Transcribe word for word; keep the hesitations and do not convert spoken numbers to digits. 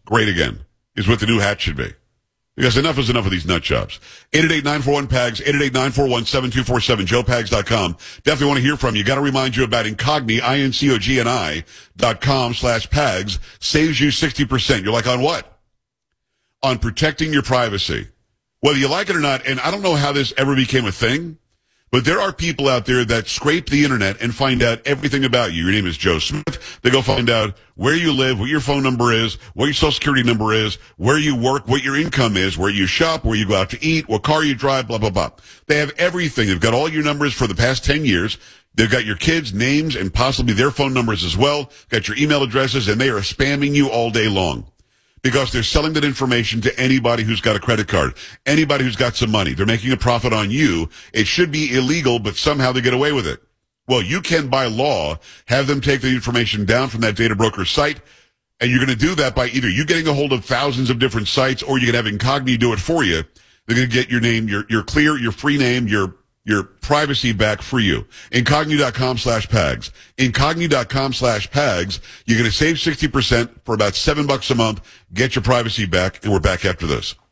great again, is what the new hat should be. Because enough is enough of these nut jobs. eight eight eight, nine four one, P A G S, eight eight eight, nine four one, seven two four seven, joe pags dot com. Definitely want to hear from you. Got to remind you about Incogni, I N C O G N I, dot com slash Pags. Saves you sixty percent. You're like, on what? On protecting your privacy. Whether you like it or not, and I don't know how this ever became a thing, but there are people out there that scrape the internet and find out everything about you. Your name is Joe Smith. They go find out where you live, what your phone number is, what your social security number is, where you work, what your income is, where you shop, where you go out to eat, what car you drive, blah, blah, blah. They have everything. They've got all your numbers for the past ten years. They've got your kids' names and possibly their phone numbers as well. Got your email addresses, and they are spamming you all day long. Because they're selling that information to anybody who's got a credit card, anybody who's got some money. They're making a profit on you. It should be illegal, but somehow they get away with it. Well, you can, by law, have them take the information down from that data broker site, and you're going to do that by either you getting a hold of thousands of different sites, or you can have Incogni do it for you. They're going to get your name, your, your clear, your free name, your your privacy back for you. Incogni dot com slash Pags. Incogni dot com slash Pags. You're going to save sixty percent for about seven bucks a month. Get your privacy back, and we're back after this.